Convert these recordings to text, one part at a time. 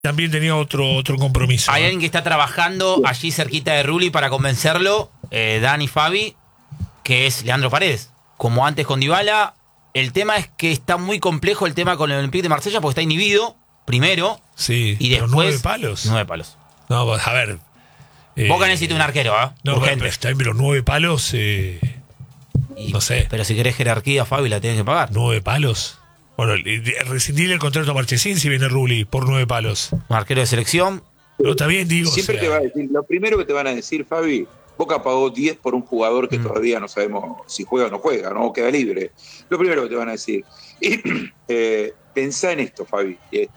también tenía otro compromiso. Hay alguien que está trabajando allí cerquita de Rulli para convencerlo, Dani, Fabi, que es Leandro Paredes. Como antes con Dybala, el tema es que está muy complejo el tema con el Olympique de Marsella porque está inhibido, primero, Sí, y pero después... 9 palos. 9 palos. No, a ver. Boca necesita un arquero, ¿eh? No, Urgente. pero 9 palos, no sé. Pero si querés jerarquía, Fabi, la tenés que pagar. 9 palos. Bueno, rescindirle el contrato a Marchesín si viene Rulli por 9 palos. Un arquero de selección. No, está bien, digo. Siempre te va a decir, lo primero que te van a decir, Fabi, Boca pagó 10 por un jugador que todavía no sabemos si juega o no juega, ¿no? O queda libre. Lo primero que te van a decir. Pensá en esto, Fabi.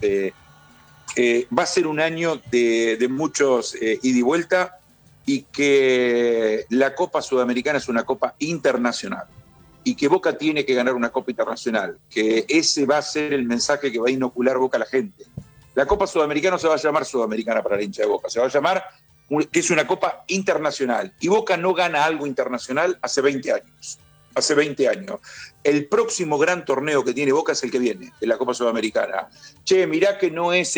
Va a ser un año de muchos ida y vuelta, y que la Copa Sudamericana es una Copa internacional y que Boca tiene que ganar una Copa Internacional, que ese va a ser el mensaje que va a inocular Boca a la gente. La Copa Sudamericana no se va a llamar Sudamericana para la hincha de Boca, se va a llamar que es una Copa internacional, y Boca no gana algo internacional hace 20 años. Hace 20 años. El próximo gran torneo que tiene Boca es el que viene, de la Copa Sudamericana. Che, mirá que no es,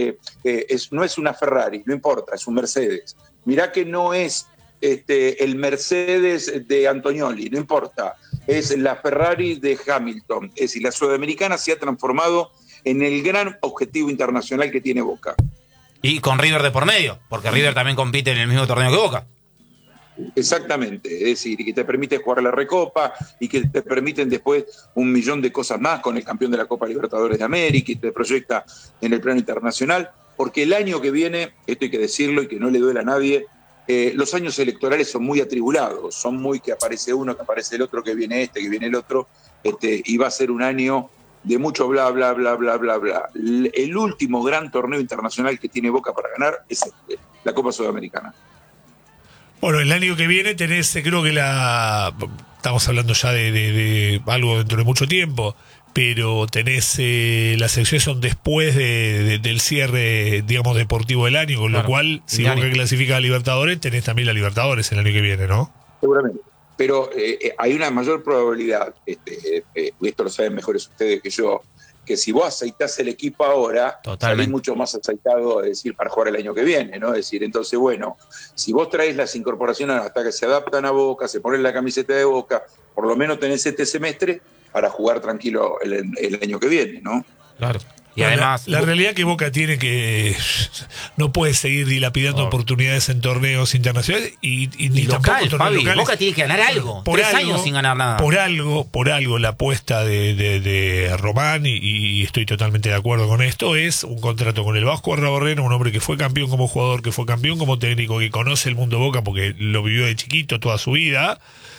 no es una Ferrari, no importa, es un Mercedes. Mirá que no es el Mercedes de Antonioli, no importa, es la Ferrari de Hamilton. Es decir, la Sudamericana se ha transformado en el gran objetivo internacional que tiene Boca. Y con River de por medio, porque River también compite en el mismo torneo que Boca. Exactamente, es decir, que te permite jugar la Recopa y que te permiten después un millón de cosas más con el campeón de la Copa Libertadores de América, y te proyecta en el plano internacional, porque el año que viene, esto hay que decirlo y que no le duele a nadie, los años electorales son muy atribulados, son muy que aparece uno, que aparece el otro, que viene que viene el otro, y va a ser un año de mucho bla, bla, bla, bla, bla, bla. El último gran torneo internacional que tiene Boca para ganar es la Copa Sudamericana. Bueno, el año que viene tenés, creo que estamos hablando ya de algo dentro de mucho tiempo, pero tenés las elecciones son después del cierre, digamos, deportivo del año, con lo cual, si Boca clasifica a Libertadores, tenés también la Libertadores el año que viene, ¿no? Seguramente. Pero hay una mayor probabilidad, esto lo saben mejores ustedes que yo, que si vos aceitás el equipo ahora, salís mucho más aceitado, es decir, para jugar el año que viene, ¿no? Es decir, entonces, bueno, si vos traes las incorporaciones hasta que se adaptan a Boca, se ponen la camiseta de Boca, por lo menos tenés este semestre para jugar tranquilo el año que viene, ¿no? Claro. Y además, la realidad que Boca tiene que no puede seguir dilapidando oportunidades en torneos internacionales y ni local, tampoco torneos locales. Boca tiene que ganar algo. Por 3 algo, años sin ganar nada. Por algo la apuesta de Román, y estoy totalmente de acuerdo con esto, es un contrato con el Vasco Arrabarrena, un hombre que fue campeón como jugador, que fue campeón como técnico, que conoce el mundo Boca porque lo vivió de chiquito toda su vida.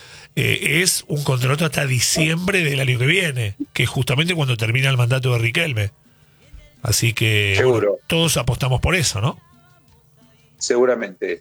Es un contrato hasta diciembre del año que viene, que es justamente cuando termina el mandato de Riquelme. Así que bueno, todos apostamos por eso, ¿no? Seguramente.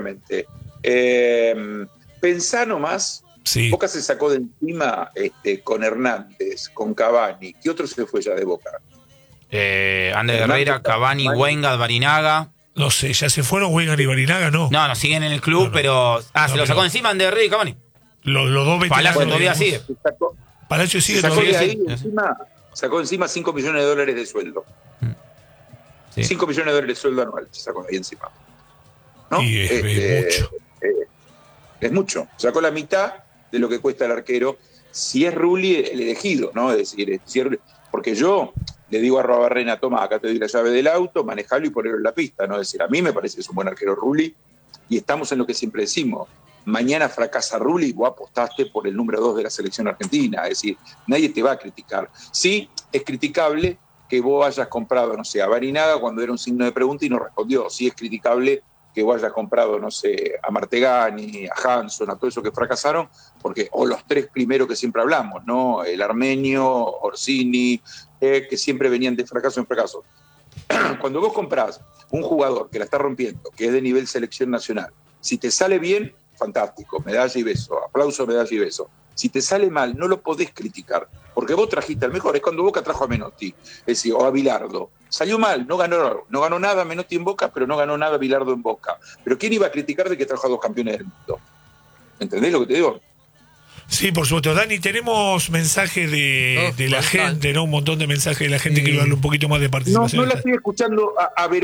Pensá nomás, sí. Boca se sacó de encima con Hernández, con Cavani. ¿Qué otro se fue ya de Boca? Ander Herrera, Cavani, Weingart, Barinaga. No sé, ya se fueron Weingart y Barinaga, ¿no? No, siguen en el club, pero... se lo sacó encima Ander Herrera y Cavani. Los dos veteranos. Palacio todavía sigue. Palacio sigue todavía. Sacó encima $5 millones de sueldo. Sí. $5 millones de sueldo anual se sacó ahí encima. ¿No? Y es mucho. Es mucho. Sacó la mitad de lo que cuesta el arquero. Si es Rulli el elegido, ¿no? Es decir, porque yo le digo a Arrabarrena, toma, acá te doy la llave del auto, manejalo y ponerlo en la pista, ¿no? Es decir, a mí me parece que es un buen arquero Rulli, y estamos en lo que siempre decimos. Mañana fracasa Rulli, vos apostaste por el número 2 de la selección argentina. Es decir, nadie te va a criticar. Sí, es criticable que vos hayas comprado, no sé, a Barinaga cuando era un signo de pregunta y no respondió. Sí es criticable que vos hayas comprado, no sé, a Martegani, a Hanson, a todos esos que fracasaron, porque, o los 3 primeros que siempre hablamos, ¿no? El armenio, Orsini, que siempre venían de fracaso en fracaso. Cuando vos comprás un jugador que la está rompiendo, que es de nivel selección nacional, si te sale bien, fantástico, medalla y beso, aplauso, medalla y beso. Si te sale mal, no lo podés criticar, porque vos trajiste al mejor. Es cuando Boca trajo a Menotti, es decir, o a Bilardo. Salió mal, no ganó nada Menotti en Boca, pero no ganó nada Bilardo en Boca. Pero ¿quién iba a criticar de que trajo a 2 campeones del mundo? ¿Entendés lo que te digo? Sí, por supuesto. Dani, tenemos mensajes de la gente, ¿no? Un montón de mensajes de la gente que darle un poquito más de No, participación. no la estoy escuchando a